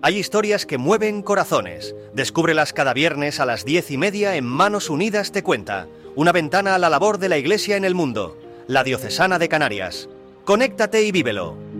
Hay historias que mueven corazones. Descúbrelas cada viernes a las 10:30 en Manos Unidas te cuenta. Una ventana a la labor de la Iglesia en el mundo. La Diocesana de Canarias. Conéctate y vívelo.